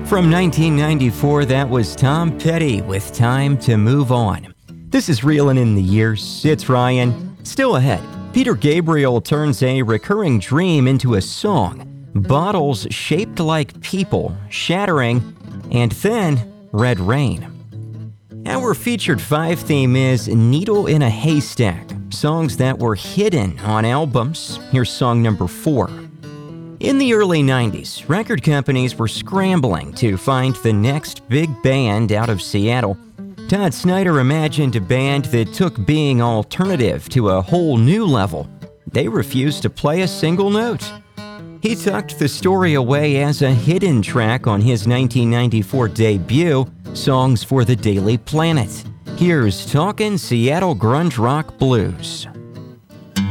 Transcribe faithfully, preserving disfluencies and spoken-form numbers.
From nineteen ninety-four, that was Tom Petty with Time to Move On. This is Reelin' in the Years. It's Ryan. Still ahead, Peter Gabriel turns a recurring dream into a song. Bottles shaped like people, shattering, and then Red Rain. Our featured five theme is Needle in a Haystack, songs that were hidden on albums. Here's song number four. In the early nineties, record companies were scrambling to find the next big band out of Seattle. Todd Snyder imagined a band that took being alternative to a whole new level. They refused to play a single note. He tucked the story away as a hidden track on his nineteen ninety-four debut, Songs for the Daily Planet. Here's Talkin' Seattle Grunge Rock Blues.